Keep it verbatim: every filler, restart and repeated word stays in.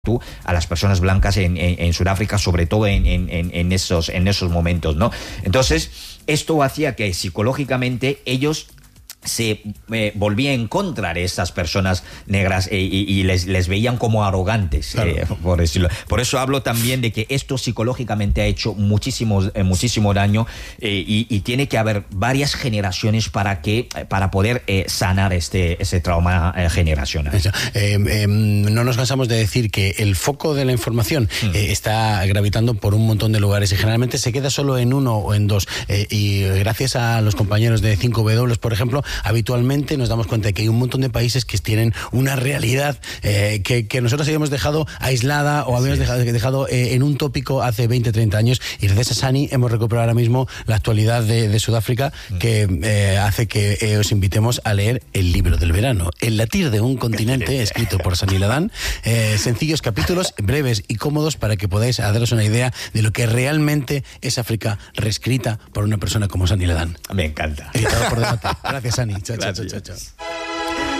tú a las personas blancas en, en, en Sudáfrica, sobre todo en, en, en, esos, en esos momentos, ¿no? Entonces, esto hacía que psicológicamente ellos se eh, volvían en contra de estas personas negras eh, y, y les, les veían como arrogantes, claro. eh, por decirlo. Por eso hablo también de que esto psicológicamente ha hecho muchísimo, eh, muchísimo daño eh, y, y tiene que haber varias generaciones para que para poder eh, sanar este ese trauma eh, generacional. Eso. Eh, eh, no nos cansamos de decir que el foco de la información mm. eh, está gravitando por un montón de lugares y generalmente se queda solo en uno o en dos. Eh, y gracias a los compañeros de cinco W, por ejemplo, habitualmente nos damos cuenta de que hay un montón de países que tienen una realidad eh, que, que nosotros habíamos dejado aislada o habíamos sí. dejado, dejado eh, en un tópico hace veinte, treinta años, y gracias a Sani hemos recuperado ahora mismo la actualidad de, de Sudáfrica, que eh, hace que eh, os invitemos a leer El libro del verano, El latir de un continente, escrito por Sani Ladán. Eh, sencillos capítulos, breves y cómodos para que podáis daros una idea de lo que realmente es África, reescrita por una persona como Sani Ladán. Me encanta. Editado por Debate. Gracias, Sani. Chao, chao, chao, chao.